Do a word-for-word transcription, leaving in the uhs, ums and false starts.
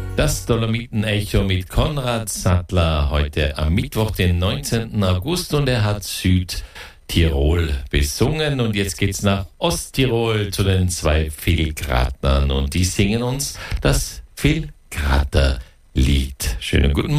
Das Dolomiten-Echo mit Konrad Sattler heute am Mittwoch, den neunzehnten August, und er hat Südtirol besungen. Und jetzt geht's nach Osttirol zu den zwei Villgratnern und die singen uns das Villgrater Lied. Schönen guten Morgen.